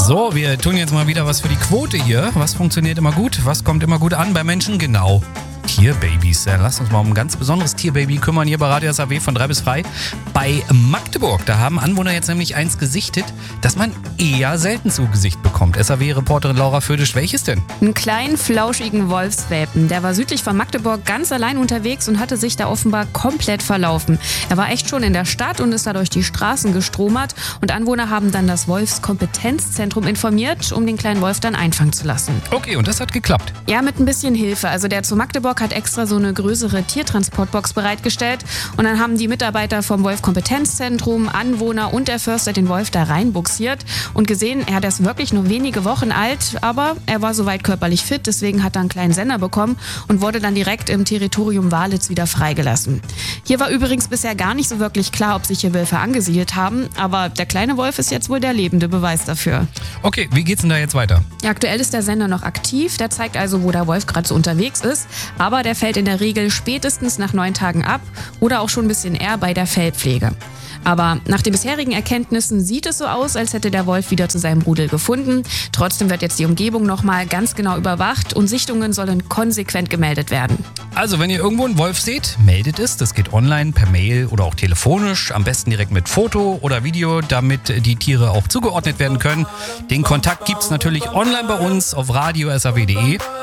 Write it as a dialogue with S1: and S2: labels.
S1: So, wir tun jetzt mal wieder was für die Quote hier. Was funktioniert immer gut? Was kommt immer gut an bei Menschen? Genau. Tierbabys. Lasst uns mal um ein ganz besonderes Tierbaby kümmern hier bei Radio SAW von 3 bis 3 bei Magdeburg. Da haben Anwohner jetzt nämlich eins gesichtet, das man eher selten zu Gesicht bekommt. SAW-Reporterin Laura Födisch, welches denn?
S2: Einen kleinen, flauschigen Wolfswelpen. Der war südlich von Magdeburg ganz allein unterwegs und hatte sich da offenbar komplett verlaufen. Er war echt schon in der Stadt und ist da durch die Straßen gestromert. Und Anwohner haben dann das Wolfskompetenzzentrum informiert, um den kleinen Wolf dann einfangen zu lassen.
S1: Okay, und das hat geklappt?
S2: Ja, mit ein bisschen Hilfe. Also der zu Magdeburg hat extra so eine größere Tiertransportbox bereitgestellt. Und dann haben die Mitarbeiter vom Wolfkompetenzzentrum, Anwohner und der Förster den Wolf da reinbuxiert und gesehen, er ist wirklich nur wenige Wochen alt, aber er war soweit körperlich fit, deswegen hat er einen kleinen Sender bekommen und wurde dann direkt im Territorium Walitz wieder freigelassen. Hier war übrigens bisher gar nicht so wirklich klar, ob sich hier Wölfe angesiedelt haben, aber der kleine Wolf ist jetzt wohl der lebende Beweis dafür.
S1: Okay, wie geht's denn da jetzt weiter?
S2: Ja, aktuell ist der Sender noch aktiv, der zeigt also, wo der Wolf gerade so unterwegs ist, aber der fällt in der Regel spätestens nach 9 Tagen ab oder auch schon ein bisschen eher bei der Fellpflege. Aber nach den bisherigen Erkenntnissen sieht es so aus, als hätte der Wolf wieder zu seinem Rudel gefunden. Trotzdem wird jetzt die Umgebung nochmal ganz genau überwacht und Sichtungen sollen konsequent gemeldet werden.
S1: Also, wenn ihr irgendwo einen Wolf seht, meldet es. Das geht online, per Mail oder auch telefonisch. Am besten direkt mit Foto oder Video, damit die Tiere auch zugeordnet werden können. Den Kontakt gibt's natürlich online bei uns auf radio.saw.de.